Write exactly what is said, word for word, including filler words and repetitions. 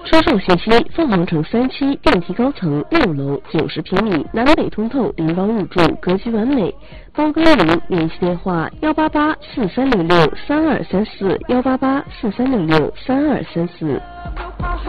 销售信息：凤凰城三期电梯高层六楼九十平米，南北通透，临房入住，格局完美。包哥营联系电话：幺八八四三六六三二三四，幺八八四三六六三二三四。